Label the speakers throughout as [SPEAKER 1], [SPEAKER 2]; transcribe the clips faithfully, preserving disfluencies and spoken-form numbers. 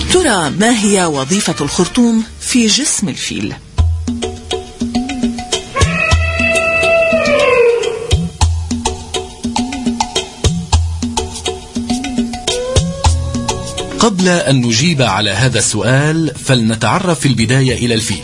[SPEAKER 1] ترى ما هي وظيفة الخرطوم في جسم الفيل؟
[SPEAKER 2] قبل أن نجيب على هذا السؤال فلنتعرف في البداية إلى الفيل.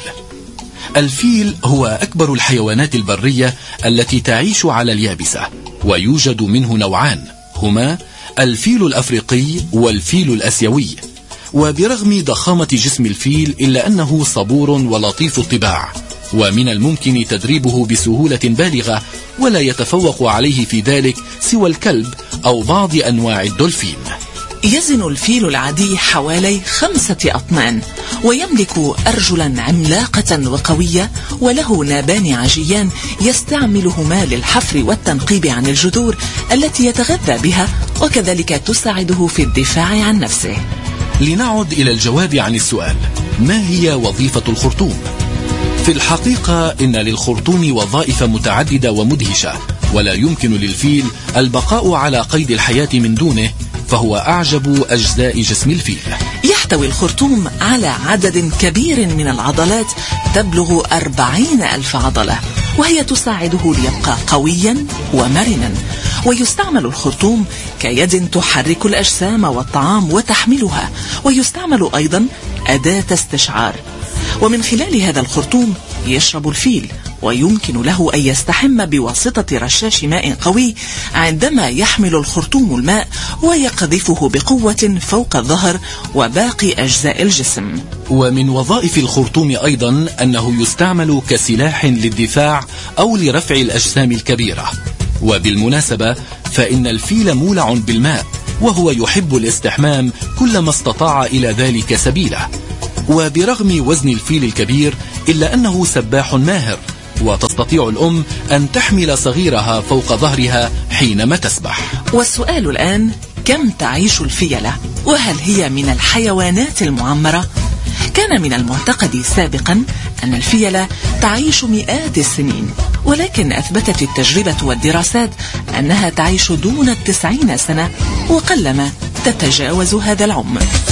[SPEAKER 2] الفيل هو أكبر الحيوانات البرية التي تعيش على اليابسة، ويوجد منه نوعان، هما الفيل الأفريقي والفيل الأسيوي. وبرغم ضخامة جسم الفيل إلا أنه صبور ولطيف الطباع، ومن الممكن تدريبه بسهولة بالغة، ولا يتفوق عليه في ذلك سوى الكلب أو بعض أنواع الدولفين.
[SPEAKER 1] يزن الفيل العادي حوالي خمسة أطنان، ويملك أرجلا عملاقة وقوية، وله نابان عجيان يستعملهما للحفر والتنقيب عن الجذور التي يتغذى بها، وكذلك تساعده في الدفاع عن نفسه.
[SPEAKER 2] لنعد إلى الجواب عن السؤال: ما هي وظيفة الخرطوم؟ في الحقيقة إن للخرطوم وظائف متعددة ومدهشة، ولا يمكن للفيل البقاء على قيد الحياة من دونه، فهو أعجب أجزاء جسم الفيل.
[SPEAKER 1] يحتوي الخرطوم على عدد كبير من العضلات تبلغ أربعين ألف عضلة، وهي تساعده ليبقى قويا ومرنا. ويستعمل الخرطوم كيد تحرك الأجسام والطعام وتحملها، ويستعمل أيضا أداة استشعار. ومن خلال هذا الخرطوم يشرب الفيل، ويمكن له أن يستحم بواسطة رشاش ماء قوي عندما يحمل الخرطوم الماء ويقذفه بقوة فوق الظهر وباقي أجزاء الجسم.
[SPEAKER 2] ومن وظائف الخرطوم أيضا أنه يستعمل كسلاح للدفاع أو لرفع الأجسام الكبيرة. وبالمناسبة فإن الفيل مولع بالماء، وهو يحب الاستحمام كلما استطاع إلى ذلك سبيله. وبرغم وزن الفيل الكبير إلا أنه سباح ماهر، وتستطيع الأم أن تحمل صغيرها فوق ظهرها حينما تسبح.
[SPEAKER 1] والسؤال الآن: كم تعيش الفيلة؟ وهل هي من الحيوانات المعمرة؟ كان من المعتقد سابقا أن الفيلة تعيش مئات السنين، ولكن أثبتت التجربة والدراسات أنها تعيش دون التسعين سنة، وقلما تتجاوز هذا العمر.